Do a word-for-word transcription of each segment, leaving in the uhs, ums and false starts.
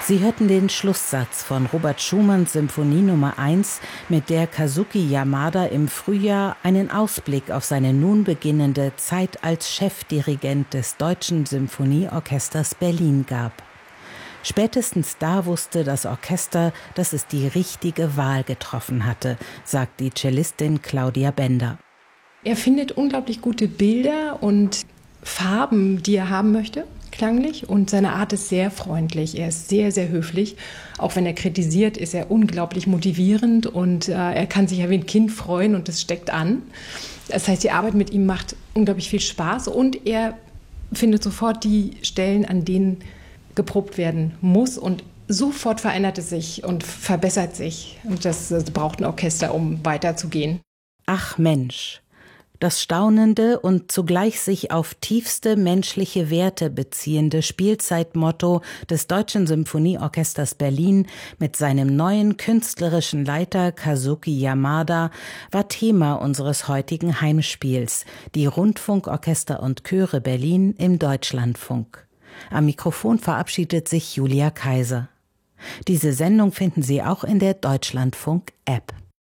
Sie hörten den Schlusssatz von Robert Schumanns Symphonie Nummer eins, mit der Kazuki Yamada im Frühjahr einen Ausblick auf seine nun beginnende Zeit als Chefdirigent des Deutschen Symphonieorchesters Berlin gab. Spätestens da wusste das Orchester, dass es die richtige Wahl getroffen hatte, sagt die Cellistin Claudia Bender. Er findet unglaublich gute Bilder und Farben, die er haben möchte, klanglich. Und seine Art ist sehr freundlich. Er ist sehr, sehr höflich. Auch wenn er kritisiert, ist er unglaublich motivierend. Und äh, er kann sich ja wie ein Kind freuen und das steckt an. Das heißt, die Arbeit mit ihm macht unglaublich viel Spaß. Und er findet sofort die Stellen, an denen geprobt werden muss. Und sofort verändert es sich und verbessert sich. Und das, das braucht ein Orchester, um weiterzugehen. Ach Mensch. Das staunende und zugleich sich auf tiefste menschliche Werte beziehende Spielzeitmotto des Deutschen Symphonieorchesters Berlin mit seinem neuen künstlerischen Leiter Kazuki Yamada war Thema unseres heutigen Heimspiels, die Rundfunkorchester und Chöre Berlin im Deutschlandfunk. Am Mikrofon verabschiedet sich Julia Kaiser. Diese Sendung finden Sie auch in der Deutschlandfunk-App.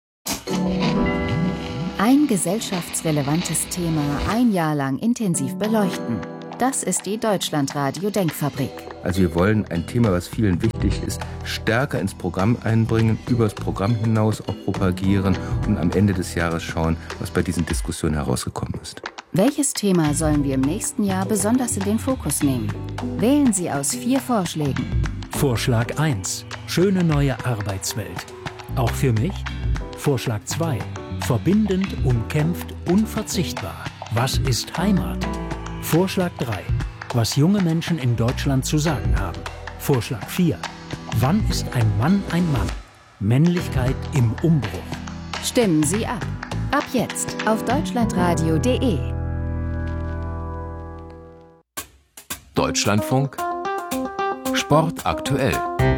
Ein gesellschaftsrelevantes Thema ein Jahr lang intensiv beleuchten. Das ist die Deutschlandradio-Denkfabrik. Also wir wollen ein Thema, was vielen wichtig ist, stärker ins Programm einbringen, übers Programm hinaus auch propagieren und am Ende des Jahres schauen, was bei diesen Diskussionen herausgekommen ist. Welches Thema sollen wir im nächsten Jahr besonders in den Fokus nehmen? Wählen Sie aus vier Vorschlägen. Vorschlag eins. Schöne neue Arbeitswelt. Auch für mich? Vorschlag zwei. Verbindend, umkämpft, unverzichtbar. Was ist Heimat? Vorschlag drei. Was junge Menschen in Deutschland zu sagen haben. Vorschlag vier. Wann ist ein Mann ein Mann? Männlichkeit im Umbruch. Stimmen Sie ab. Ab jetzt auf deutschlandradio punkt de. Deutschlandfunk Sport aktuell.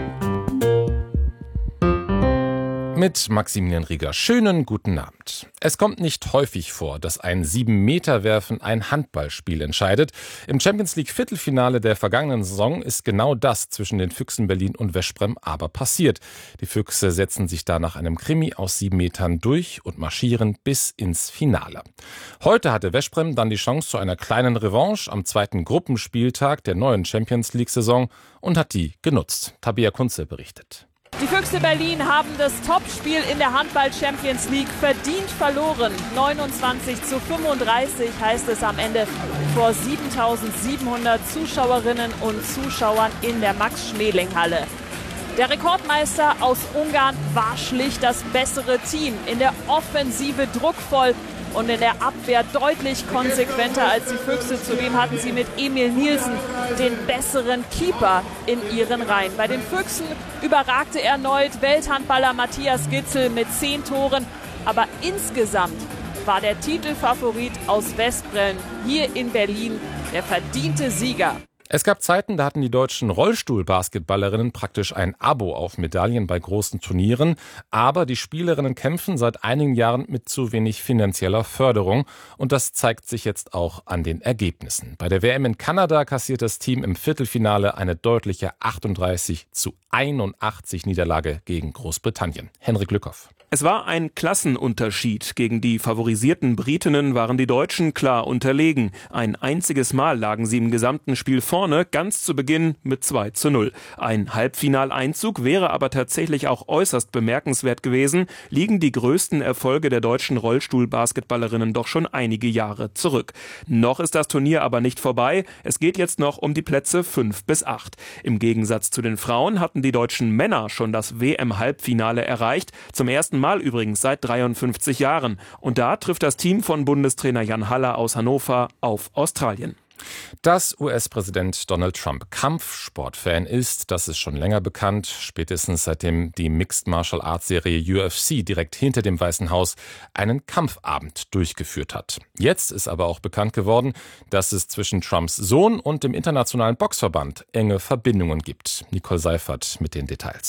Mit Maximilian Rieger. Schönen guten Abend. Es kommt nicht häufig vor, dass ein sieben-Meter-Werfen ein Handballspiel entscheidet. Im Champions-League-Viertelfinale der vergangenen Saison ist genau das zwischen den Füchsen Berlin und Veszprem aber passiert. Die Füchse setzen sich da nach einem Krimi aus sieben Metern durch und marschieren bis ins Finale. Heute hatte Veszprem dann die Chance zu einer kleinen Revanche am zweiten Gruppenspieltag der neuen Champions-League-Saison und hat die genutzt. Tabea Kunze berichtet. Die Füchse Berlin haben das Topspiel in der Handball-Champions League verdient verloren. neunundzwanzig zu fünfunddreißig heißt es am Ende vor siebentausendsiebenhundert Zuschauerinnen und Zuschauern in der Max-Schmeling-Halle. Der Rekordmeister aus Ungarn war schlicht das bessere Team. In der Offensive druckvoll und in der Abwehr deutlich konsequenter als die Füchse. Zudem hatten sie mit Emil Nielsen den besseren Keeper in ihren Reihen. Bei den Füchsen überragte erneut Welthandballer Matthias Gitzel mit zehn Toren. Aber insgesamt war der Titelfavorit aus Veszprem hier in Berlin der verdiente Sieger. Es gab Zeiten, da hatten die deutschen Rollstuhl-Basketballerinnen praktisch ein Abo auf Medaillen bei großen Turnieren. Aber die Spielerinnen kämpfen seit einigen Jahren mit zu wenig finanzieller Förderung. Und das zeigt sich jetzt auch an den Ergebnissen. Bei der W M in Kanada kassiert das Team im Viertelfinale eine deutliche achtunddreißig zu einundachtzig Niederlage gegen Großbritannien. Henrik Lückhoff. Es war ein Klassenunterschied. Gegen die favorisierten Britinnen waren die Deutschen klar unterlegen. Ein einziges Mal lagen sie im gesamten Spiel vorne, ganz zu Beginn mit zwei zu null. Ein Halbfinaleinzug wäre aber tatsächlich auch äußerst bemerkenswert gewesen, liegen die größten Erfolge der deutschen Rollstuhl-Basketballerinnen doch schon einige Jahre zurück. Noch ist das Turnier aber nicht vorbei. Es geht jetzt noch um die Plätze fünf bis acht. Im Gegensatz zu den Frauen hatten die deutschen Männer schon das W M-Halbfinale erreicht. Zum ersten Mal übrigens seit dreiundfünfzig Jahren. Und da trifft das Team von Bundestrainer Jan Haller aus Hannover auf Australien. Dass U S-Präsident Donald Trump Kampfsportfan ist, das ist schon länger bekannt, spätestens seitdem die Mixed Martial Arts Serie U F C direkt hinter dem Weißen Haus einen Kampfabend durchgeführt hat. Jetzt ist aber auch bekannt geworden, dass es zwischen Trumps Sohn und dem Internationalen Boxverband enge Verbindungen gibt. Nicole Seifert mit den Details.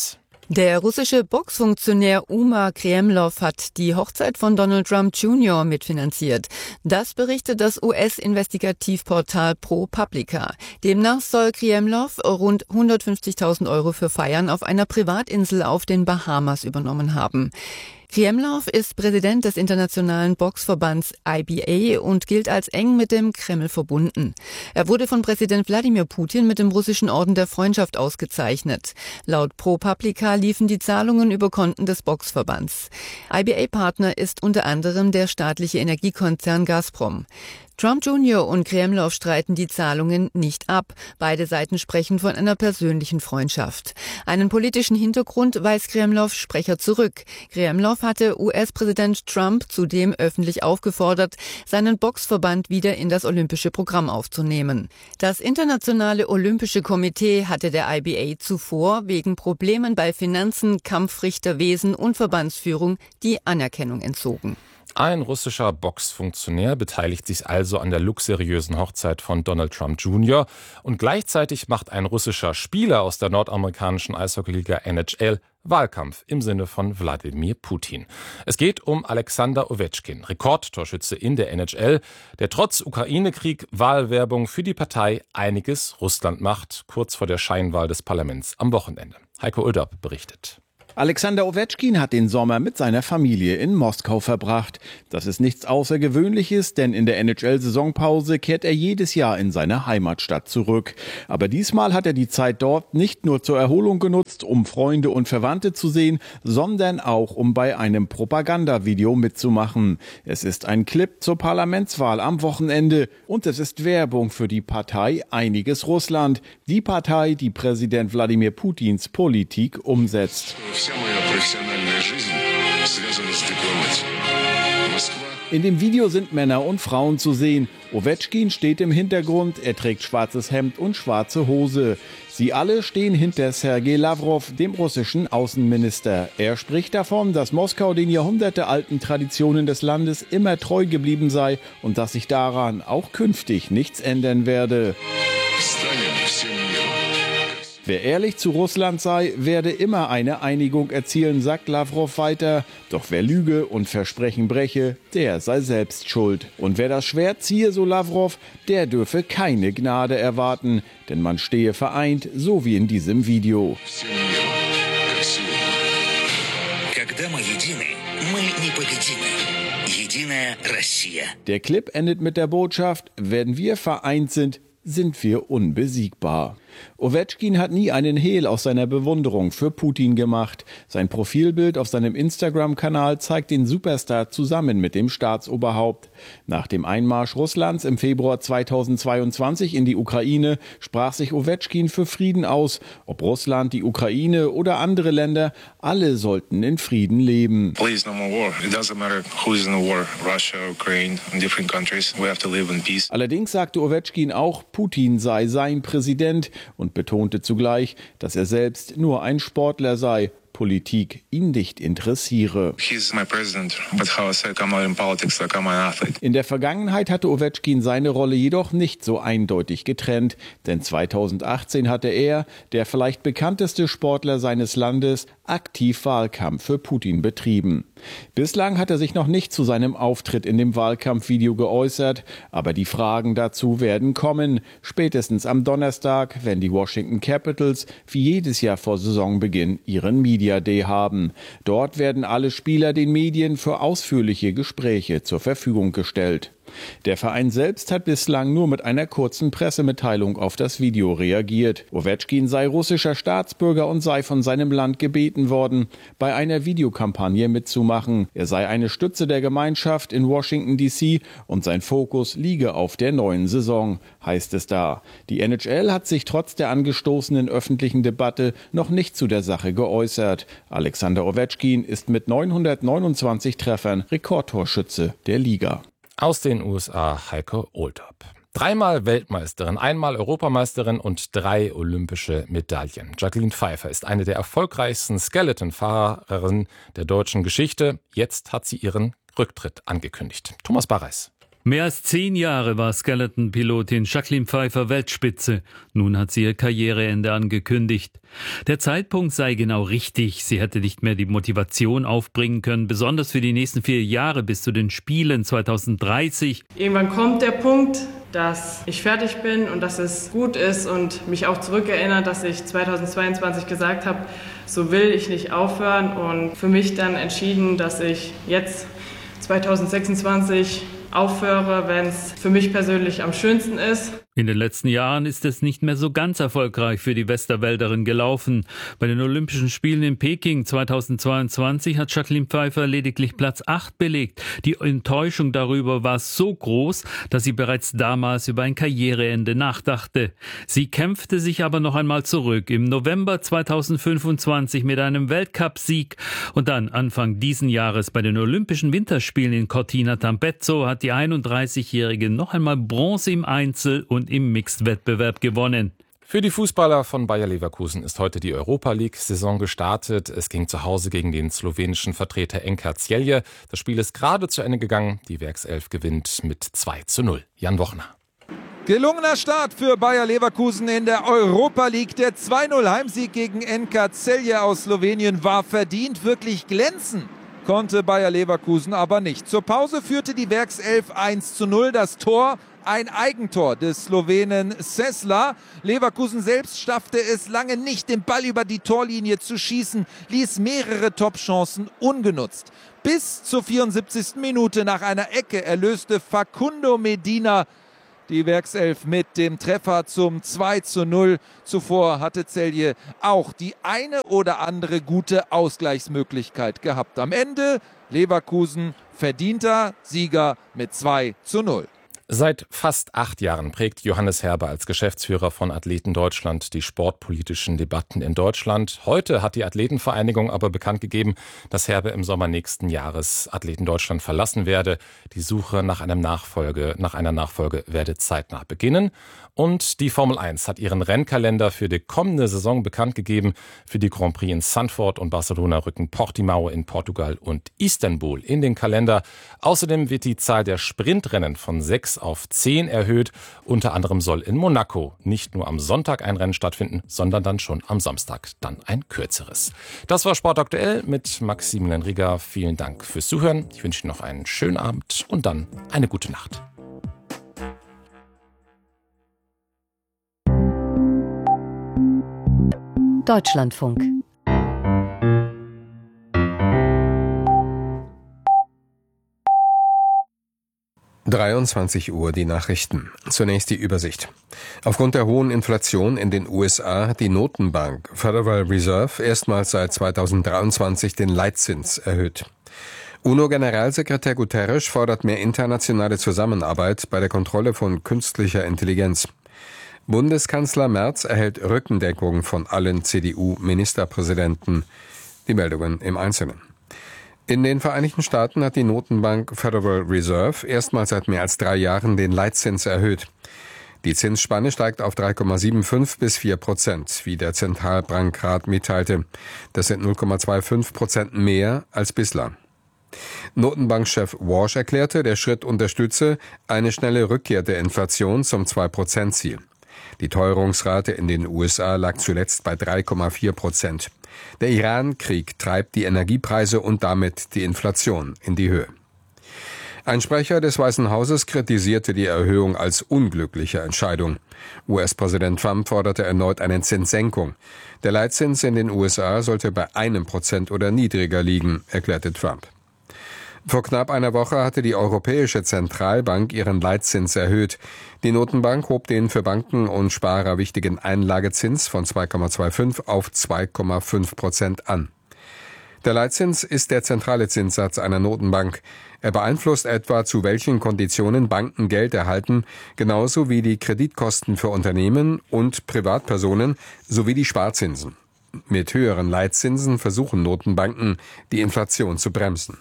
Der russische Boxfunktionär Umar Kremlov hat die Hochzeit von Donald Trump Junior mitfinanziert. Das berichtet das U S-Investigativportal ProPublica. Demnach soll Kremlov rund hundertfünfzigtausend Euro für Feiern auf einer Privatinsel auf den Bahamas übernommen haben. Kremlov ist Präsident des internationalen Boxverbands I B A und gilt als eng mit dem Kreml verbunden. Er wurde von Präsident Wladimir Putin mit dem russischen Orden der Freundschaft ausgezeichnet. Laut ProPublica liefen die Zahlungen über Konten des Boxverbands. I B A-Partner ist unter anderem der staatliche Energiekonzern Gazprom. Trump Junior und Kremlov streiten die Zahlungen nicht ab. Beide Seiten sprechen von einer persönlichen Freundschaft. Einen politischen Hintergrund weist Kremlovs Sprecher zurück. Kremlov hatte U S-Präsident Trump zudem öffentlich aufgefordert, seinen Boxverband wieder in das olympische Programm aufzunehmen. Das Internationale Olympische Komitee hatte der I B A zuvor wegen Problemen bei Finanzen, Kampfrichterwesen und Verbandsführung die Anerkennung entzogen. Ein russischer Boxfunktionär beteiligt sich also an der luxuriösen Hochzeit von Donald Trump Junior und gleichzeitig macht ein russischer Spieler aus der nordamerikanischen Eishockeyliga N H L Wahlkampf im Sinne von Wladimir Putin. Es geht um Alexander Ovechkin, Rekordtorschütze in der N H L, der trotz Ukraine-Krieg Wahlwerbung für die Partei Einiges Russland macht, kurz vor der Scheinwahl des Parlaments am Wochenende. Heiko Ulderb berichtet. Alexander Ovechkin hat den Sommer mit seiner Familie in Moskau verbracht. Das ist nichts Außergewöhnliches, denn in der N H L-Saisonpause kehrt er jedes Jahr in seine Heimatstadt zurück. Aber diesmal hat er die Zeit dort nicht nur zur Erholung genutzt, um Freunde und Verwandte zu sehen, sondern auch, um bei einem Propagandavideo mitzumachen. Es ist ein Clip zur Parlamentswahl am Wochenende und es ist Werbung für die Partei Einiges Russland, die Partei, die Präsident Wladimir Putins Politik umsetzt. In dem Video sind Männer und Frauen zu sehen. Ovechkin steht im Hintergrund, er trägt schwarzes Hemd und schwarze Hose. Sie alle stehen hinter Sergei Lavrov, dem russischen Außenminister. Er spricht davon, dass Moskau den jahrhundertealten Traditionen des Landes immer treu geblieben sei und dass sich daran auch künftig nichts ändern werde. Wer ehrlich zu Russland sei, werde immer eine Einigung erzielen, sagt Lavrov weiter. Doch wer lüge und Versprechen breche, der sei selbst schuld. Und wer das Schwert ziehe, so Lavrov, der dürfe keine Gnade erwarten. Denn man stehe vereint, so wie in diesem Video. Der Clip endet mit der Botschaft: Wenn wir vereint sind, sind wir unbesiegbar. Ovechkin hat nie einen Hehl aus seiner Bewunderung für Putin gemacht. Sein Profilbild auf seinem Instagram-Kanal zeigt den Superstar zusammen mit dem Staatsoberhaupt. Nach dem Einmarsch Russlands im Februar zweitausendzweiundzwanzig in die Ukraine sprach sich Ovechkin für Frieden aus. Ob Russland, die Ukraine oder andere Länder, alle sollten in Frieden leben. Please, no more war. It doesn't matter who's in the war. Russia, Ukraine, in different countries. We have to live in peace. Allerdings sagte Ovechkin auch, Putin sei sein Präsident und betonte zugleich, dass er selbst nur ein Sportler sei, Politik ihn nicht interessiere. In der Vergangenheit hatte Ovechkin seine Rolle jedoch nicht so eindeutig getrennt, denn zweitausendachtzehn hatte er, der vielleicht bekannteste Sportler seines Landes, aktiv Wahlkampf für Putin betrieben. Bislang hat er sich noch nicht zu seinem Auftritt in dem Wahlkampfvideo geäußert, aber die Fragen dazu werden kommen, spätestens am Donnerstag, wenn die Washington Capitals wie jedes Jahr vor Saisonbeginn ihren Media Day haben. Dort werden alle Spieler den Medien für ausführliche Gespräche zur Verfügung gestellt. Der Verein selbst hat bislang nur mit einer kurzen Pressemitteilung auf das Video reagiert. Ovechkin sei russischer Staatsbürger und sei von seinem Land gebeten worden, bei einer Videokampagne mitzumachen. Er sei eine Stütze der Gemeinschaft in Washington D C und sein Fokus liege auf der neuen Saison, heißt es da. Die N H L hat sich trotz der angestoßenen öffentlichen Debatte noch nicht zu der Sache geäußert. Alexander Ovechkin ist mit neunhundertneunundzwanzig Treffern Rekordtorschütze der Liga. Aus den U S A Heiko Oltop. Dreimal Weltmeisterin, einmal Europameisterin und drei olympische Medaillen. Jacqueline Pfeiffer ist eine der erfolgreichsten Skeleton-Fahrerinnen der deutschen Geschichte. Jetzt hat sie ihren Rücktritt angekündigt. Thomas Barreis. Mehr als zehn Jahre war Skeleton-Pilotin Jacqueline Pfeiffer Weltspitze. Nun hat sie ihr Karriereende angekündigt. Der Zeitpunkt sei genau richtig. Sie hätte nicht mehr die Motivation aufbringen können, besonders für die nächsten vier Jahre bis zu den Spielen zwanzig dreißig. Irgendwann kommt der Punkt, dass ich fertig bin und dass es gut ist und mich auch zurückerinnert, dass ich zweitausendzweiundzwanzig gesagt habe, so will ich nicht aufhören, und für mich dann entschieden, dass ich jetzt zweitausendsechsundzwanzig aufhöre, wenn es für mich persönlich am schönsten ist. In den letzten Jahren ist es nicht mehr so ganz erfolgreich für die Westerwälderin gelaufen. Bei den Olympischen Spielen in Peking zweitausendzweiundzwanzig hat Jacqueline Pfeiffer lediglich Platz acht belegt. Die Enttäuschung darüber war so groß, dass sie bereits damals über ein Karriereende nachdachte. Sie kämpfte sich aber noch einmal zurück im November zweitausendfünfundzwanzig mit einem Weltcupsieg, und dann Anfang diesen Jahres bei den Olympischen Winterspielen in Cortina d'Ampezzo hat die einunddreißigjährige noch einmal Bronze im Einzel und im Mixed-Wettbewerb gewonnen. Für die Fußballer von Bayer Leverkusen ist heute die Europa-League-Saison gestartet. Es ging zu Hause gegen den slowenischen Vertreter Enka Celje. Das Spiel ist gerade zu Ende gegangen. Die Werkself gewinnt mit zwei zu null. Jan Wochner. Gelungener Start für Bayer Leverkusen in der Europa League. Der zwei null Heimsieg gegen Enka Celje aus Slowenien war verdient. Wirklich glänzen konnte Bayer Leverkusen aber nicht. Zur Pause führte die Werkself eins zu null. Das Tor, ein Eigentor des Slowenen Sesla. Leverkusen selbst schaffte es lange nicht, den Ball über die Torlinie zu schießen, ließ mehrere Top-Chancen ungenutzt. Bis zur vierundsiebzigsten Minute nach einer Ecke erlöste Facundo Medina die Werkself mit dem Treffer zum zwei zu null. Zuvor hatte Celje auch die eine oder andere gute Ausgleichsmöglichkeit gehabt. Am Ende Leverkusen verdienter Sieger mit zwei zu null. Seit fast acht Jahren prägt Johannes Herber als Geschäftsführer von Athleten Deutschland die sportpolitischen Debatten in Deutschland. Heute hat die Athletenvereinigung aber bekannt gegeben, dass Herber im Sommer nächsten Jahres Athleten Deutschland verlassen werde. Die Suche nach einem Nachfolge, nach einer Nachfolge werde zeitnah beginnen. Und die Formel eins hat ihren Rennkalender für die kommende Saison bekannt gegeben. Für die Grand Prix in Zandvoort und Barcelona rücken Portimao in Portugal und Istanbul in den Kalender. Außerdem wird die Zahl der Sprintrennen von sechs auf zehn erhöht. Unter anderem soll in Monaco nicht nur am Sonntag ein Rennen stattfinden, sondern dann schon am Samstag dann ein kürzeres. Das war Sport aktuell mit Maximilian Rieger. Vielen Dank fürs Zuhören. Ich wünsche Ihnen noch einen schönen Abend und dann eine gute Nacht. Deutschlandfunk. dreiundzwanzig Uhr die Nachrichten. Zunächst die Übersicht. Aufgrund der hohen Inflation in den U S A hat die Notenbank Federal Reserve erstmals seit zweitausenddreiundzwanzig den Leitzins erhöht. UNO-Generalsekretär Guterres fordert mehr internationale Zusammenarbeit bei der Kontrolle von künstlicher Intelligenz. Bundeskanzler Merz erhält Rückendeckung von allen C D U-Ministerpräsidenten. Die Meldungen im Einzelnen. In den Vereinigten Staaten hat die Notenbank Federal Reserve erstmals seit mehr als drei Jahren den Leitzins erhöht. Die Zinsspanne steigt auf drei Komma fünfundsiebzig bis vier Prozent, wie der Zentralbankrat mitteilte. Das sind null Komma fünfundzwanzig Prozent mehr als bislang. Notenbankchef Walsh erklärte, der Schritt unterstütze eine schnelle Rückkehr der Inflation zum zwei Prozent Ziel. Die Teuerungsrate in den U S A lag zuletzt bei drei Komma vier Prozent. Der Iran-Krieg treibt die Energiepreise und damit die Inflation in die Höhe. Ein Sprecher des Weißen Hauses kritisierte die Erhöhung als unglückliche Entscheidung. U S-Präsident Trump forderte erneut eine Zinssenkung. Der Leitzins in den U S A sollte bei einem Prozent oder niedriger liegen, erklärte Trump. Vor knapp einer Woche hatte die Europäische Zentralbank ihren Leitzins erhöht. Die Notenbank hob den für Banken und Sparer wichtigen Einlagezins von zwei Komma fünfundzwanzig auf zwei Komma fünf Prozent an. Der Leitzins ist der zentrale Zinssatz einer Notenbank. Er beeinflusst etwa, zu welchen Konditionen Banken Geld erhalten, genauso wie die Kreditkosten für Unternehmen und Privatpersonen sowie die Sparzinsen. Mit höheren Leitzinsen versuchen Notenbanken, die Inflation zu bremsen.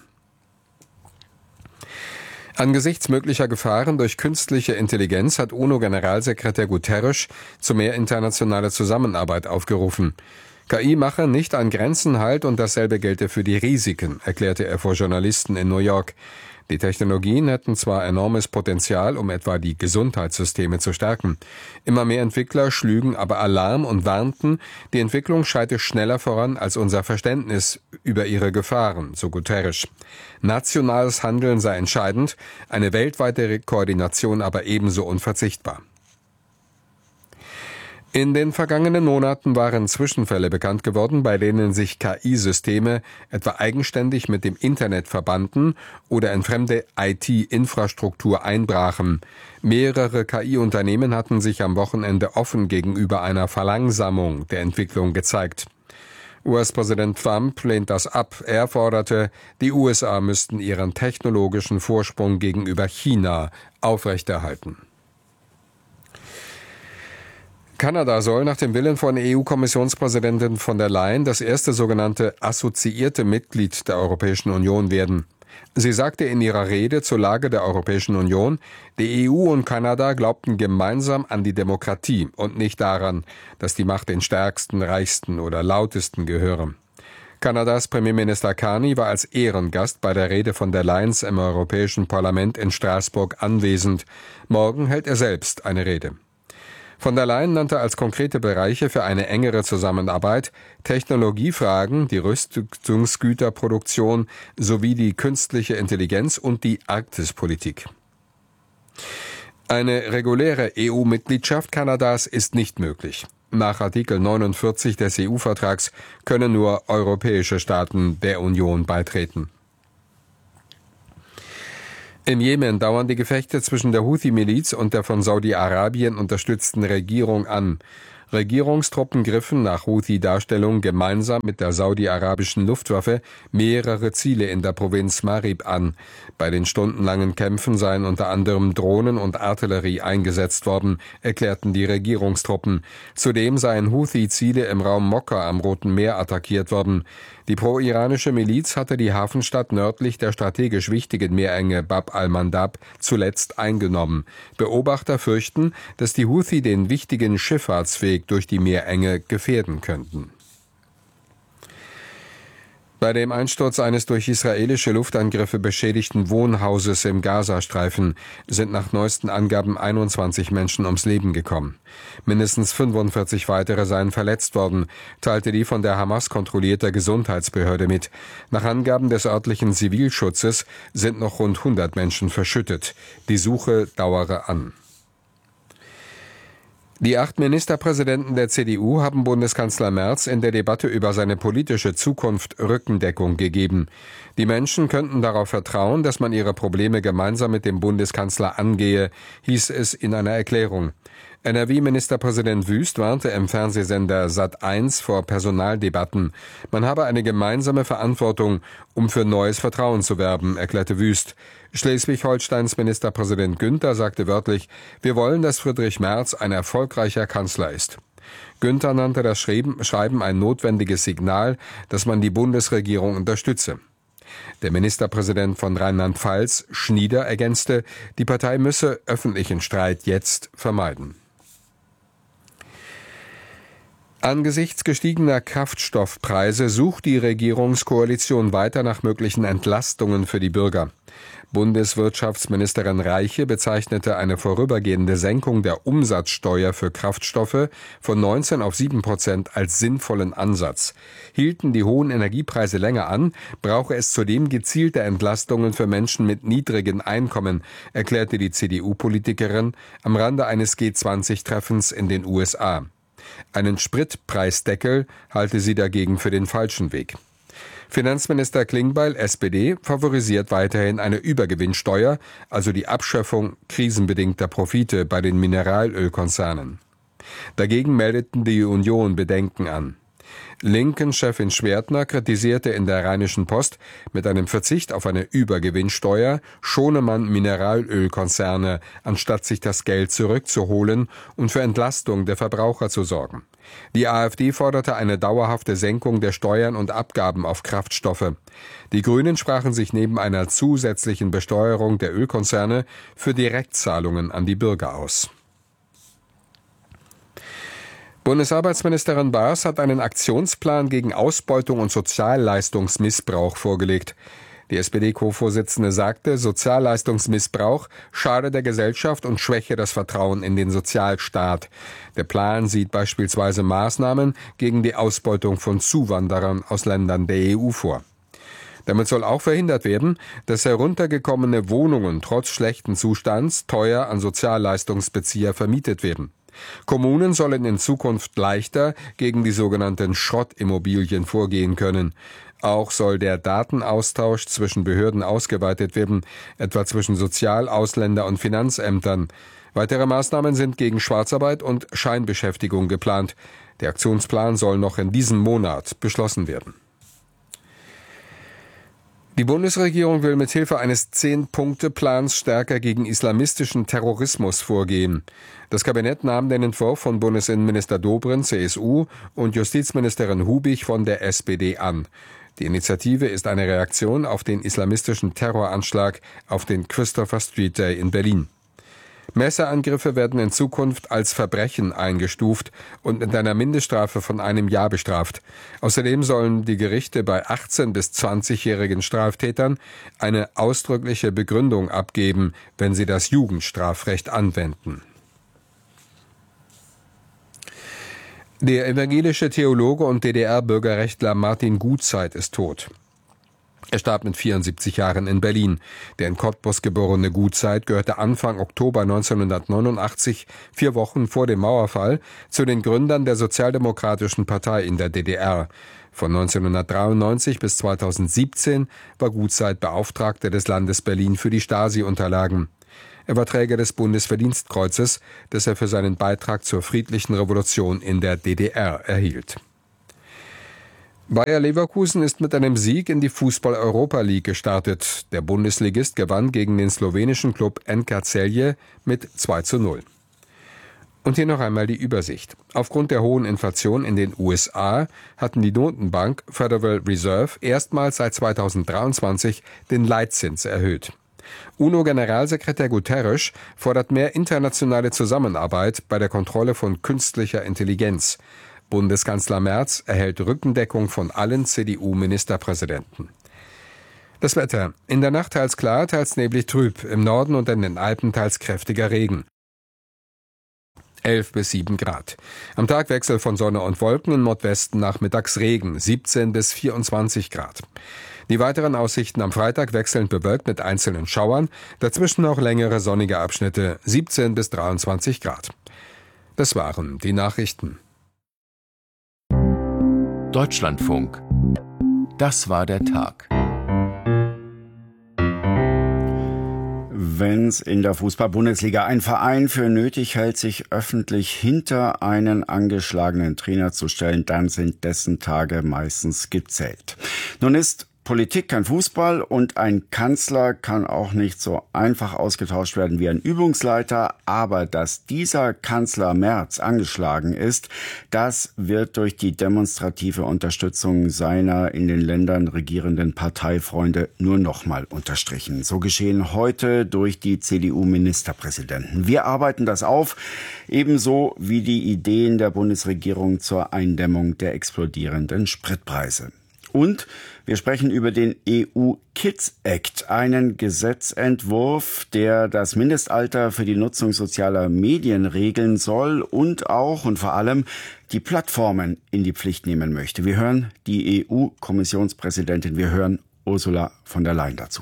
Angesichts möglicher Gefahren durch künstliche Intelligenz hat UNO-Generalsekretär Guterres zu mehr internationaler Zusammenarbeit aufgerufen. K I mache nicht an Grenzen Halt und dasselbe gelte für die Risiken, erklärte er vor Journalisten in New York. Die Technologien hätten zwar enormes Potenzial, um etwa die Gesundheitssysteme zu stärken. Immer mehr Entwickler schlügen aber Alarm und warnten, die Entwicklung schreite schneller voran als unser Verständnis über ihre Gefahren, so Guterres. Nationales Handeln sei entscheidend, eine weltweite Koordination aber ebenso unverzichtbar. In den vergangenen Monaten waren Zwischenfälle bekannt geworden, bei denen sich K I-Systeme etwa eigenständig mit dem Internet verbanden oder in fremde I T-Infrastruktur einbrachen. Mehrere K I-Unternehmen hatten sich am Wochenende offen gegenüber einer Verlangsamung der Entwicklung gezeigt. U S-Präsident Trump lehnt das ab. Er forderte, die U S A müssten ihren technologischen Vorsprung gegenüber China aufrechterhalten. Kanada soll nach dem Willen von E U-Kommissionspräsidentin von der Leyen das erste sogenannte assoziierte Mitglied der Europäischen Union werden. Sie sagte in ihrer Rede zur Lage der Europäischen Union, die E U und Kanada glaubten gemeinsam an die Demokratie und nicht daran, dass die Macht den Stärksten, Reichsten oder Lautesten gehöre. Kanadas Premierminister Carney war als Ehrengast bei der Rede von der Leyen im Europäischen Parlament in Straßburg anwesend. Morgen hält er selbst eine Rede. Von der Leyen nannte als konkrete Bereiche für eine engere Zusammenarbeit Technologiefragen, die Rüstungsgüterproduktion sowie die künstliche Intelligenz und die Arktispolitik. Eine reguläre E U-Mitgliedschaft Kanadas ist nicht möglich. Nach Artikel neunundvierzig des E U-Vertrags können nur europäische Staaten der Union beitreten. Im Jemen dauern die Gefechte zwischen der Houthi-Miliz und der von Saudi-Arabien unterstützten Regierung an. Regierungstruppen griffen nach Houthi-Darstellung gemeinsam mit der saudi-arabischen Luftwaffe mehrere Ziele in der Provinz Marib an. Bei den stundenlangen Kämpfen seien unter anderem Drohnen und Artillerie eingesetzt worden, erklärten die Regierungstruppen. Zudem seien Houthi-Ziele im Raum Mokka am Roten Meer attackiert worden. Die pro-iranische Miliz hatte die Hafenstadt nördlich der strategisch wichtigen Meerenge Bab al-Mandab zuletzt eingenommen. Beobachter fürchten, dass die Houthi den wichtigen Schifffahrtsweg durch die Meerenge gefährden könnten. Bei dem Einsturz eines durch israelische Luftangriffe beschädigten Wohnhauses im Gazastreifen sind nach neuesten Angaben einundzwanzig Menschen ums Leben gekommen. Mindestens fünfundvierzig weitere seien verletzt worden, teilte die von der Hamas kontrollierte Gesundheitsbehörde mit. Nach Angaben des örtlichen Zivilschutzes sind noch rund hundert Menschen verschüttet. Die Suche dauere an. Die acht Ministerpräsidenten der C D U haben Bundeskanzler Merz in der Debatte über seine politische Zukunft Rückendeckung gegeben. Die Menschen könnten darauf vertrauen, dass man ihre Probleme gemeinsam mit dem Bundeskanzler angehe, hieß es in einer Erklärung. N R W-Ministerpräsident Wüst warnte im Fernsehsender Sat eins vor Personaldebatten. Man habe eine gemeinsame Verantwortung, um für neues Vertrauen zu werben, erklärte Wüst. Schleswig-Holsteins Ministerpräsident Günther sagte wörtlich, wir wollen, dass Friedrich Merz ein erfolgreicher Kanzler ist. Günther nannte das Schreiben ein notwendiges Signal, dass man die Bundesregierung unterstütze. Der Ministerpräsident von Rheinland-Pfalz, Schnieder, ergänzte, die Partei müsse öffentlichen Streit jetzt vermeiden. Angesichts gestiegener Kraftstoffpreise sucht die Regierungskoalition weiter nach möglichen Entlastungen für die Bürger. Bundeswirtschaftsministerin Reiche bezeichnete eine vorübergehende Senkung der Umsatzsteuer für Kraftstoffe von neunzehn auf sieben Prozent als sinnvollen Ansatz. Hielten die hohen Energiepreise länger an, brauche es zudem gezielte Entlastungen für Menschen mit niedrigen Einkommen, erklärte die C D U-Politikerin am Rande eines G zwanzig Treffens in den U S A. Einen Spritpreisdeckel halte sie dagegen für den falschen Weg. Finanzminister Klingbeil, S P D, favorisiert weiterhin eine Übergewinnsteuer, also die Abschöpfung krisenbedingter Profite bei den Mineralölkonzernen. Dagegen meldeten die Union Bedenken an. Linken-Chefin Schwertner kritisierte in der Rheinischen Post, mit einem Verzicht auf eine Übergewinnsteuer schone man Mineralölkonzerne, anstatt sich das Geld zurückzuholen und für Entlastung der Verbraucher zu sorgen. Die AfD forderte eine dauerhafte Senkung der Steuern und Abgaben auf Kraftstoffe. Die Grünen sprachen sich neben einer zusätzlichen Besteuerung der Ölkonzerne für Direktzahlungen an die Bürger aus. Bundesarbeitsministerin Baas hat einen Aktionsplan gegen Ausbeutung und Sozialleistungsmissbrauch vorgelegt. Die S P D-Co-Vorsitzende sagte, Sozialleistungsmissbrauch schade der Gesellschaft und schwäche das Vertrauen in den Sozialstaat. Der Plan sieht beispielsweise Maßnahmen gegen die Ausbeutung von Zuwanderern aus Ländern der E U vor. Damit soll auch verhindert werden, dass heruntergekommene Wohnungen trotz schlechten Zustands teuer an Sozialleistungsbezieher vermietet werden. Kommunen sollen in Zukunft leichter gegen die sogenannten Schrottimmobilien vorgehen können. Auch soll der Datenaustausch zwischen Behörden ausgeweitet werden, etwa zwischen Sozial-, Ausländer- und Finanzämtern. Weitere Maßnahmen sind gegen Schwarzarbeit und Scheinbeschäftigung geplant. Der Aktionsplan soll noch in diesem Monat beschlossen werden. Die Bundesregierung will mit Hilfe eines Zehn-Punkte-Plans stärker gegen islamistischen Terrorismus vorgehen. Das Kabinett nahm den Entwurf von Bundesinnenminister Dobrindt, C S U, und Justizministerin Hubig von der S P D an. Die Initiative ist eine Reaktion auf den islamistischen Terroranschlag auf den Christopher Street Day in Berlin. Messerangriffe werden in Zukunft als Verbrechen eingestuft und mit einer Mindeststrafe von einem Jahr bestraft. Außerdem sollen die Gerichte bei achtzehn- bis zwanzigjährigen Straftätern eine ausdrückliche Begründung abgeben, wenn sie das Jugendstrafrecht anwenden. Der evangelische Theologe und D D R-Bürgerrechtler Martin Gutzeit ist tot. Er starb mit vierundsiebzig Jahren in Berlin. Der in Cottbus geborene Gutzeit gehörte Anfang Oktober neunzehnhundertneunundachtzig, vier Wochen vor dem Mauerfall, zu den Gründern der Sozialdemokratischen Partei in der D D R. Von neunzehnhundertdreiundneunzig bis zweitausendsiebzehn war Gutzeit Beauftragter des Landes Berlin für die Stasi-Unterlagen. Er war Träger des Bundesverdienstkreuzes, das er für seinen Beitrag zur friedlichen Revolution in der D D R erhielt. Bayer Leverkusen ist mit einem Sieg in die Fußball-Europa League gestartet. Der Bundesligist gewann gegen den slowenischen Klub N K Celje mit zwei zu null. Und hier noch einmal die Übersicht. Aufgrund der hohen Inflation in den U S A hatten die Notenbank Federal Reserve erstmals seit zweitausenddreiundzwanzig den Leitzins erhöht. UNO-Generalsekretär Guterres fordert mehr internationale Zusammenarbeit bei der Kontrolle von künstlicher Intelligenz. Bundeskanzler Merz erhält Rückendeckung von allen C D U-Ministerpräsidenten. Das Wetter. In der Nacht teils klar, teils neblig trüb. Im Norden und in den Alpen teils kräftiger Regen. elf bis sieben Grad. Am Tag Wechsel von Sonne und Wolken, im Nordwesten nachmittags Regen. siebzehn bis vierundzwanzig Grad. Die weiteren Aussichten am Freitag wechselnd bewölkt mit einzelnen Schauern. Dazwischen auch längere sonnige Abschnitte. siebzehn bis dreiundzwanzig Grad. Das waren die Nachrichten. Deutschlandfunk. Das war der Tag. Wenn es in der Fußball-Bundesliga ein Verein für nötig hält, sich öffentlich hinter einen angeschlagenen Trainer zu stellen, dann sind dessen Tage meistens gezählt. Nun ist Politik kein Fußball und ein Kanzler kann auch nicht so einfach ausgetauscht werden wie ein Übungsleiter. Aber dass dieser Kanzler Merz angeschlagen ist, das wird durch die demonstrative Unterstützung seiner in den Ländern regierenden Parteifreunde nur nochmal unterstrichen. So geschehen heute durch die C D U-Ministerpräsidenten. Wir arbeiten das auf, ebenso wie die Ideen der Bundesregierung zur Eindämmung der explodierenden Spritpreise. Und wir sprechen über den E U-Kids Act, einen Gesetzentwurf, der das Mindestalter für die Nutzung sozialer Medien regeln soll und auch und vor allem die Plattformen in die Pflicht nehmen möchte. Wir hören die E U-Kommissionspräsidentin, wir hören Ursula von der Leyen dazu.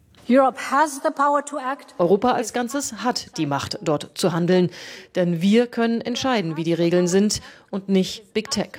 Europa als Ganzes hat die Macht, dort zu handeln. Denn wir können entscheiden, wie die Regeln sind und nicht Big Tech.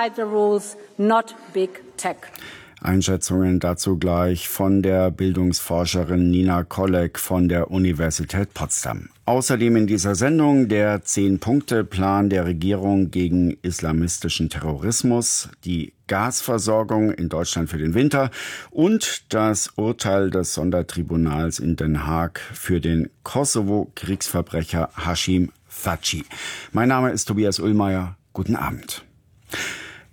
Einschätzungen dazu gleich von der Bildungsforscherin Nina Kolleg von der Universität Potsdam. Außerdem in dieser Sendung der Zehn-Punkte-Plan der Regierung gegen islamistischen Terrorismus, die Gasversorgung in Deutschland für den Winter und das Urteil des Sondertribunals in Den Haag für den Kosovo-Kriegsverbrecher Hashim Thaçi. Mein Name ist Tobias Ullmeier. Guten Abend.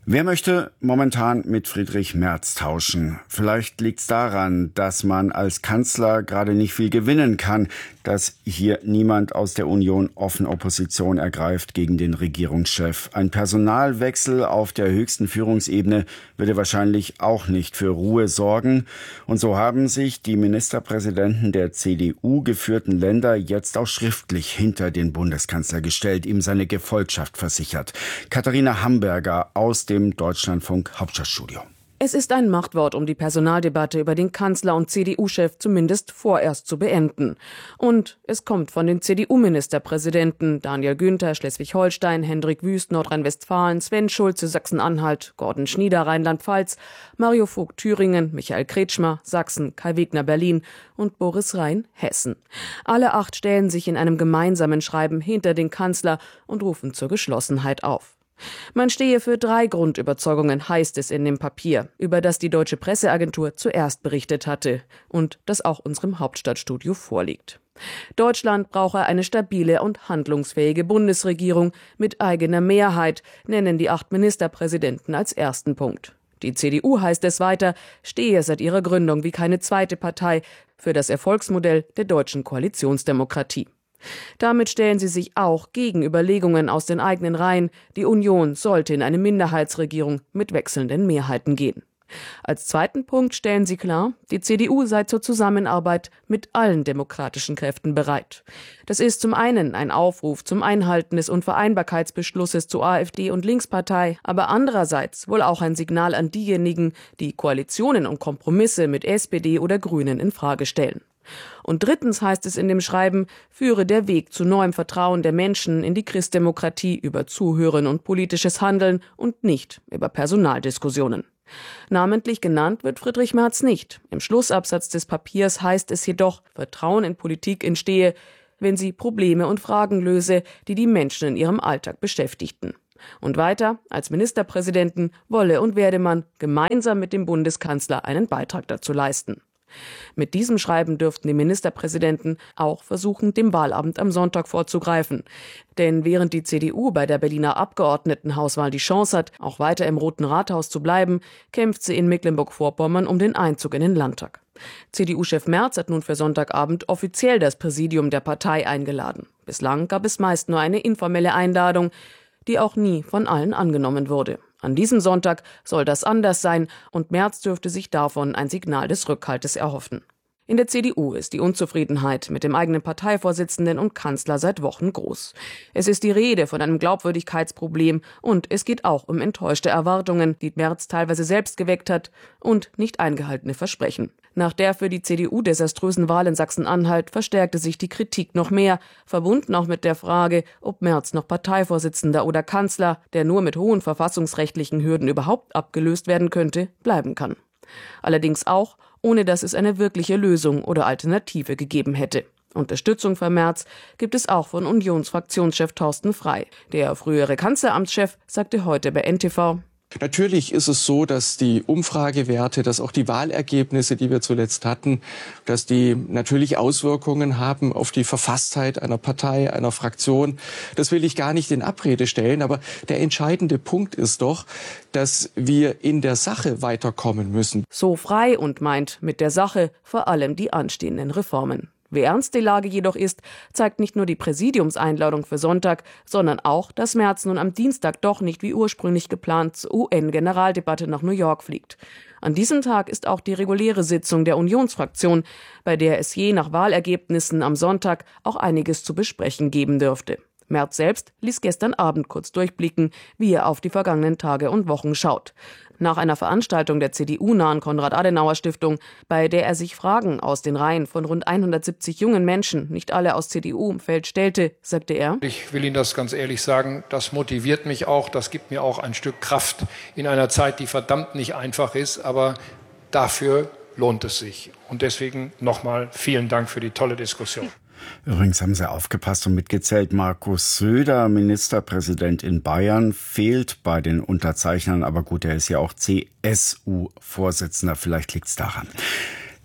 Wer möchte momentan mit Friedrich Merz tauschen? Vielleicht liegt's daran, dass man als Kanzler gerade nicht viel gewinnen kann, dass hier niemand aus der Union offen Opposition ergreift gegen den Regierungschef. Ein Personalwechsel auf der höchsten Führungsebene würde wahrscheinlich auch nicht für Ruhe sorgen. Und so haben sich die Ministerpräsidenten der C D U geführten Länder jetzt auch schriftlich hinter den Bundeskanzler gestellt, ihm seine Gefolgschaft versichert. Katharina Hamburger aus dem Deutschlandfunk Hauptstadtstudio. Es ist ein Machtwort, um die Personaldebatte über den Kanzler und C D U-Chef zumindest vorerst zu beenden. Und es kommt von den C D U-Ministerpräsidenten Daniel Günther, Schleswig-Holstein, Hendrik Wüst, Nordrhein-Westfalen, Sven Schulze, Sachsen-Anhalt, Gordon Schnieder, Rheinland-Pfalz, Mario Vogt, Thüringen, Michael Kretschmer, Sachsen, Kai Wegner, Berlin und Boris Rhein, Hessen. Alle acht stellen sich in einem gemeinsamen Schreiben hinter den Kanzler und rufen zur Geschlossenheit auf. Man stehe für drei Grundüberzeugungen, heißt es in dem Papier, über das die Deutsche Presseagentur zuerst berichtet hatte und das auch unserem Hauptstadtstudio vorliegt. Deutschland brauche eine stabile und handlungsfähige Bundesregierung mit eigener Mehrheit, nennen die acht Ministerpräsidenten als ersten Punkt. Die C D U, heißt es weiter, stehe seit ihrer Gründung wie keine zweite Partei für das Erfolgsmodell der deutschen Koalitionsdemokratie. Damit stellen sie sich auch gegen Überlegungen aus den eigenen Reihen, die Union sollte in eine Minderheitsregierung mit wechselnden Mehrheiten gehen. Als zweiten Punkt stellen sie klar, die C D U sei zur Zusammenarbeit mit allen demokratischen Kräften bereit. Das ist zum einen ein Aufruf zum Einhalten des Unvereinbarkeitsbeschlusses zu AfD und Linkspartei, aber andererseits wohl auch ein Signal an diejenigen, die Koalitionen und Kompromisse mit S P D oder Grünen in Frage stellen. Und drittens heißt es in dem Schreiben, führe der Weg zu neuem Vertrauen der Menschen in die Christdemokratie über Zuhören und politisches Handeln und nicht über Personaldiskussionen. Namentlich genannt wird Friedrich Merz nicht. Im Schlussabsatz des Papiers heißt es jedoch, Vertrauen in Politik entstehe, wenn sie Probleme und Fragen löse, die die Menschen in ihrem Alltag beschäftigten. Und weiter, als Ministerpräsidenten wolle und werde man gemeinsam mit dem Bundeskanzler einen Beitrag dazu leisten. Mit diesem Schreiben dürften die Ministerpräsidenten auch versuchen, dem Wahlabend am Sonntag vorzugreifen. Denn während die C D U bei der Berliner Abgeordnetenhauswahl die Chance hat, auch weiter im Roten Rathaus zu bleiben, kämpft sie in Mecklenburg-Vorpommern um den Einzug in den Landtag. C D U-Chef Merz hat nun für Sonntagabend offiziell das Präsidium der Partei eingeladen. Bislang gab es meist nur eine informelle Einladung, die auch nie von allen angenommen wurde. An diesem Sonntag soll das anders sein und Merz dürfte sich davon ein Signal des Rückhaltes erhoffen. In der C D U ist die Unzufriedenheit mit dem eigenen Parteivorsitzenden und Kanzler seit Wochen groß. Es ist die Rede von einem Glaubwürdigkeitsproblem und es geht auch um enttäuschte Erwartungen, die Merz teilweise selbst geweckt hat, und nicht eingehaltene Versprechen. Nach der für die C D U desaströsen Wahl in Sachsen-Anhalt verstärkte sich die Kritik noch mehr, verbunden auch mit der Frage, ob Merz noch Parteivorsitzender oder Kanzler, der nur mit hohen verfassungsrechtlichen Hürden überhaupt abgelöst werden könnte, bleiben kann. Allerdings auch, ohne dass es eine wirkliche Lösung oder Alternative gegeben hätte. Unterstützung für Merz gibt es auch von Unionsfraktionschef Thorsten Frey. Der frühere Kanzleramtschef sagte heute bei N T V: Natürlich ist es so, dass die Umfragewerte, dass auch die Wahlergebnisse, die wir zuletzt hatten, dass die natürlich Auswirkungen haben auf die Verfasstheit einer Partei, einer Fraktion. Das will ich gar nicht in Abrede stellen, aber der entscheidende Punkt ist doch, dass wir in der Sache weiterkommen müssen. So Frey und meint mit der Sache vor allem die anstehenden Reformen. Wie ernst die Lage jedoch ist, zeigt nicht nur die Präsidiumseinladung für Sonntag, sondern auch, dass Merz nun am Dienstag doch nicht wie ursprünglich geplant zur U N-Generaldebatte nach New York fliegt. An diesem Tag ist auch die reguläre Sitzung der Unionsfraktion, bei der es je nach Wahlergebnissen am Sonntag auch einiges zu besprechen geben dürfte. Merz selbst ließ gestern Abend kurz durchblicken, wie er auf die vergangenen Tage und Wochen schaut. Nach einer Veranstaltung der C D U-nahen Konrad-Adenauer-Stiftung, bei der er sich Fragen aus den Reihen von rund hundertsiebzig jungen Menschen, nicht alle aus C D U-Umfeld, stellte, sagte er: Ich will Ihnen das ganz ehrlich sagen, das motiviert mich auch, das gibt mir auch ein Stück Kraft in einer Zeit, die verdammt nicht einfach ist, aber dafür lohnt es sich. Und deswegen nochmal vielen Dank für die tolle Diskussion. Übrigens haben Sie aufgepasst und mitgezählt, Markus Söder, Ministerpräsident in Bayern, fehlt bei den Unterzeichnern. Aber gut, er ist ja auch C S U-Vorsitzender, vielleicht liegt es daran.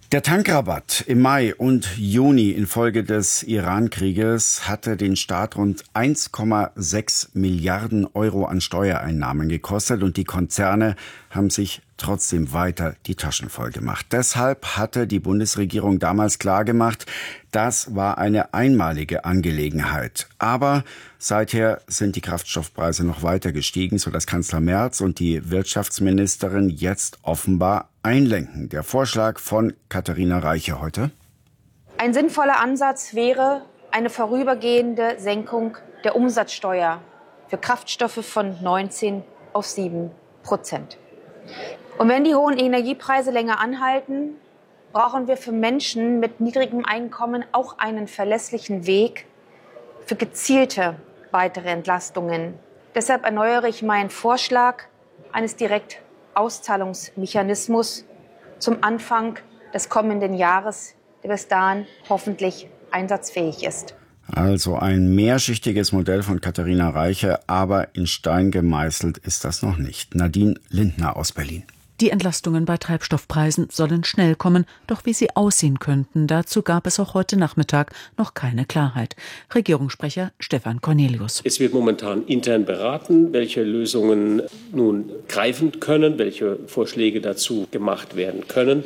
Der Tankrabatt im Mai und Juni infolge des Iran-Krieges hatte den Staat rund eins Komma sechs Milliarden Euro an Steuereinnahmen gekostet und die Konzerne haben sich trotzdem weiter die Taschen voll gemacht. Deshalb hatte die Bundesregierung damals klargemacht, das war eine einmalige Angelegenheit. Aber seither sind die Kraftstoffpreise noch weiter gestiegen, sodass Kanzler Merz und die Wirtschaftsministerin jetzt offenbar einlenken. Der Vorschlag von Katharina Reiche heute. Ein sinnvoller Ansatz wäre eine vorübergehende Senkung der Umsatzsteuer für Kraftstoffe von neunzehn auf sieben Prozent. Und wenn die hohen Energiepreise länger anhalten, brauchen wir für Menschen mit niedrigem Einkommen auch einen verlässlichen Weg für gezielte weitere Entlastungen. Deshalb erneuere ich meinen Vorschlag eines Direktauszahlungsmechanismus zum Anfang des kommenden Jahres, der bis dahin hoffentlich einsatzfähig ist. Also ein mehrschichtiges Modell von Katharina Reiche, aber in Stein gemeißelt ist das noch nicht. Nadine Lindner aus Berlin. Die Entlastungen bei Treibstoffpreisen sollen schnell kommen, doch wie sie aussehen könnten, dazu gab es auch heute Nachmittag noch keine Klarheit. Regierungssprecher Stefan Cornelius. Es wird momentan intern beraten, welche Lösungen nun greifen können, welche Vorschläge dazu gemacht werden können.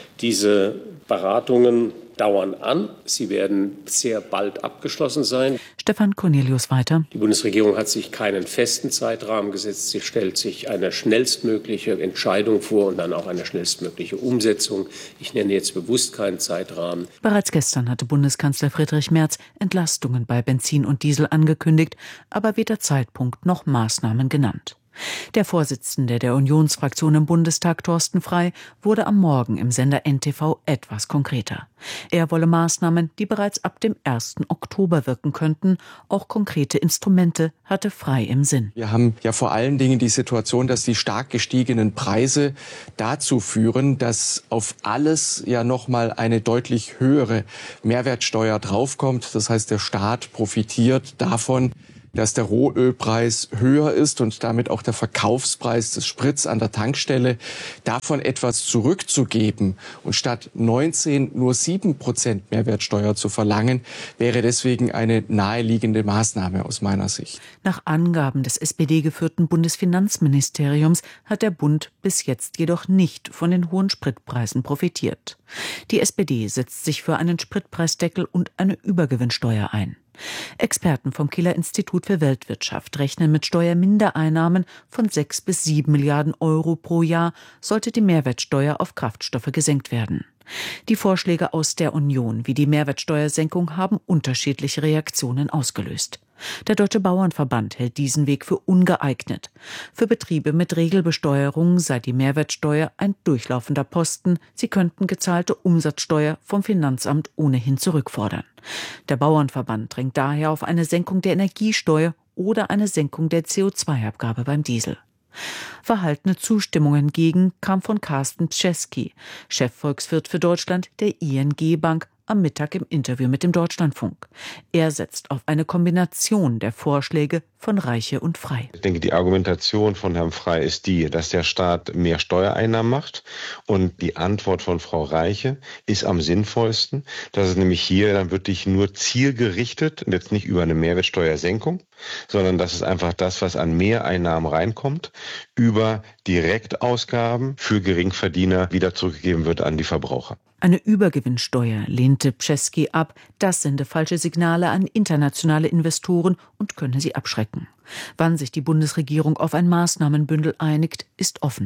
Diese Beratungen dauern an. Sie werden sehr bald abgeschlossen sein. Stefan Cornelius weiter. Die Bundesregierung hat sich keinen festen Zeitrahmen gesetzt. Sie stellt sich eine schnellstmögliche Entscheidung vor und dann auch eine schnellstmögliche Umsetzung. Ich nenne jetzt bewusst keinen Zeitrahmen. Bereits gestern hatte Bundeskanzler Friedrich Merz Entlastungen bei Benzin und Diesel angekündigt, aber weder Zeitpunkt noch Maßnahmen genannt. Der Vorsitzende der Unionsfraktion im Bundestag, Thorsten Frey, wurde am Morgen im Sender N T V etwas konkreter. Er wolle Maßnahmen, die bereits ab dem ersten Oktober wirken könnten. Auch konkrete Instrumente hatte Frey im Sinn. Wir haben ja vor allen Dingen die Situation, dass die stark gestiegenen Preise dazu führen, dass auf alles ja nochmal eine deutlich höhere Mehrwertsteuer draufkommt. Das heißt, der Staat profitiert davon, dass der Rohölpreis höher ist und damit auch der Verkaufspreis des Sprits an der Tankstelle, davon etwas zurückzugeben und statt neunzehn nur sieben Prozent Mehrwertsteuer zu verlangen, wäre deswegen eine naheliegende Maßnahme aus meiner Sicht. Nach Angaben des S P D-geführten Bundesfinanzministeriums hat der Bund bis jetzt jedoch nicht von den hohen Spritpreisen profitiert. Die S P D setzt sich für einen Spritpreisdeckel und eine Übergewinnsteuer ein. Experten vom Kieler Institut für Weltwirtschaft rechnen mit Steuermindereinnahmen von sechs bis sieben Milliarden Euro pro Jahr, sollte die Mehrwertsteuer auf Kraftstoffe gesenkt werden. Die Vorschläge aus der Union wie die Mehrwertsteuersenkung haben unterschiedliche Reaktionen ausgelöst. Der Deutsche Bauernverband hält diesen Weg für ungeeignet. Für Betriebe mit Regelbesteuerung sei die Mehrwertsteuer ein durchlaufender Posten. Sie könnten gezahlte Umsatzsteuer vom Finanzamt ohnehin zurückfordern. Der Bauernverband drängt daher auf eine Senkung der Energiesteuer oder eine Senkung der C O zwei Abgabe beim Diesel. Verhaltene Zustimmung hingegen kam von Carsten Pschesky, Chefvolkswirt für Deutschland der I N G-Bank, am Mittag im Interview mit dem Deutschlandfunk. Er setzt auf eine Kombination der Vorschläge von Reiche und Frey. Ich denke, die Argumentation von Herrn Frey ist die, dass der Staat mehr Steuereinnahmen macht. Und die Antwort von Frau Reiche ist am sinnvollsten, dass es nämlich hier dann wirklich nur zielgerichtet, und jetzt nicht über eine Mehrwertsteuersenkung, sondern dass es einfach das, was an Mehreinnahmen reinkommt, über Direktausgaben für Geringverdiener wieder zurückgegeben wird an die Verbraucher. Eine Übergewinnsteuer lehnte Pschesky ab. Das sende falsche Signale an internationale Investoren und könne sie abschrecken. Wann sich die Bundesregierung auf ein Maßnahmenbündel einigt, ist offen.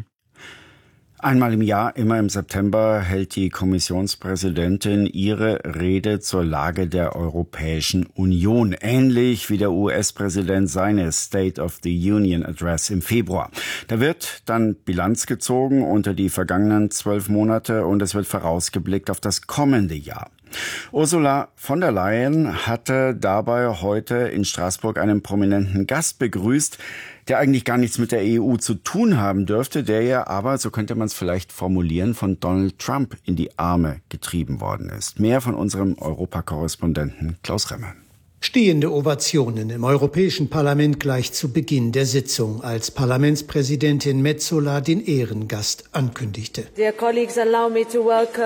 Einmal im Jahr, immer im September, hält die Kommissionspräsidentin ihre Rede zur Lage der Europäischen Union, ähnlich wie der U S-Präsident seine State of the Union Address im Februar. Da wird dann Bilanz gezogen unter die vergangenen zwölf Monate und es wird vorausgeblickt auf das kommende Jahr. Ursula von der Leyen hatte dabei heute in Straßburg einen prominenten Gast begrüßt, der eigentlich gar nichts mit der E U zu tun haben dürfte, der ja aber, so könnte man es vielleicht formulieren, von Donald Trump in die Arme getrieben worden ist. Mehr von unserem Europakorrespondenten Klaus Remme. Stehende Ovationen im Europäischen Parlament gleich zu Beginn der Sitzung, als Parlamentspräsidentin Metsola den Ehrengast ankündigte. Dear colleagues, allow me to welcome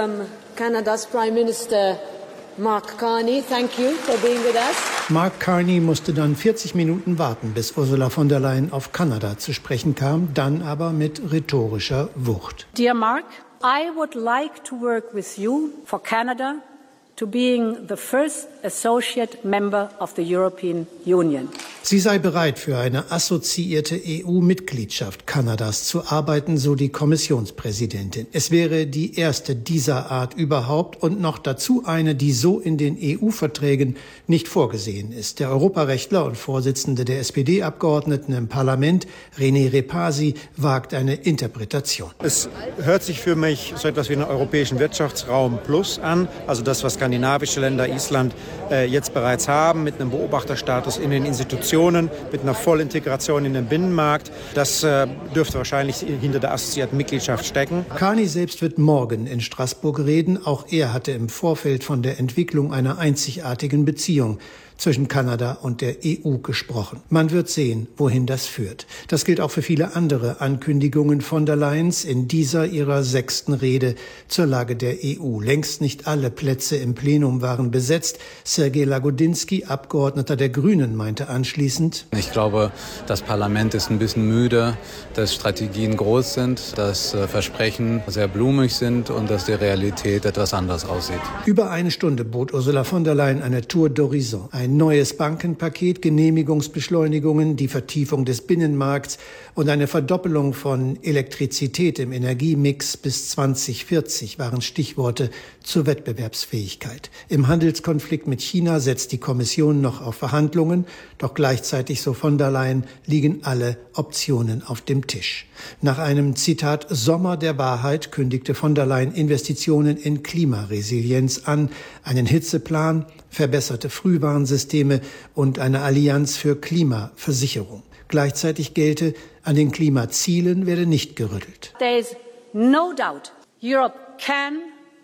Canada's Prime Minister Mark Carney, thank you for being with us. Mark Carney musste dann vierzig Minuten warten, bis Ursula von der Leyen auf Kanada zu sprechen kam, dann aber mit rhetorischer Wucht. Dear Mark, I would like to work with you for Canada to being the first associate member of the European Union. Sie sei bereit, für eine assoziierte E U-Mitgliedschaft Kanadas zu arbeiten, so die Kommissionspräsidentin. Es wäre die erste dieser Art überhaupt und noch dazu eine, die so in den E U-Verträgen nicht vorgesehen ist. Der Europarechtler und Vorsitzende der S P D-Abgeordneten im Parlament, René Repasi, wagt eine Interpretation. Es hört sich für mich so etwas wie einen europäischen Wirtschaftsraum Plus an, also das, was skandinavische Länder, Island äh, jetzt bereits haben, mit einem Beobachterstatus in den Institutionen, mit einer Vollintegration in den Binnenmarkt. Das äh, dürfte wahrscheinlich hinter der assoziierten Mitgliedschaft stecken. Carney selbst wird morgen in Straßburg reden. Auch er hatte im Vorfeld von der Entwicklung einer einzigartigen Beziehung zwischen Kanada und der E U gesprochen. Man wird sehen, wohin das führt. Das gilt auch für viele andere Ankündigungen von der Leyens in dieser ihrer sechsten Rede zur Lage der E U. Längst nicht alle Plätze im Plenum waren besetzt. Sergej Lagodinsky, Abgeordneter der Grünen, meinte anschließend: Ich glaube, das Parlament ist ein bisschen müde, dass Strategien groß sind, dass Versprechen sehr blumig sind und dass die Realität etwas anders aussieht. Über eine Stunde bot Ursula von der Leyen eine Tour d'horizon. Ein neues Bankenpaket, Genehmigungsbeschleunigungen, die Vertiefung des Binnenmarkts und eine Verdoppelung von Elektrizität im Energiemix bis zwanzig vierzig waren Stichworte zur Wettbewerbsfähigkeit. Im Handelskonflikt mit China setzt die Kommission noch auf Verhandlungen, doch gleichzeitig, so von der Leyen, liegen alle Optionen auf dem Tisch. Nach einem, Zitat, Sommer der Wahrheit kündigte von der Leyen Investitionen in Klimaresilienz an, einen Hitzeplan, verbesserte Frühwarnsysteme und eine Allianz für Klimaversicherung. Gleichzeitig gelte, an den Klimazielen werde nicht gerüttelt. There is no doubt Europe can,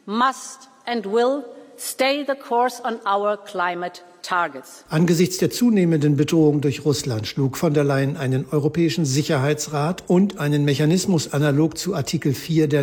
must and will stay the course on our climate targets. Angesichts der zunehmenden Bedrohung durch Russland schlug von der Leyen einen Europäischen Sicherheitsrat und einen Mechanismus analog zu Artikel vier der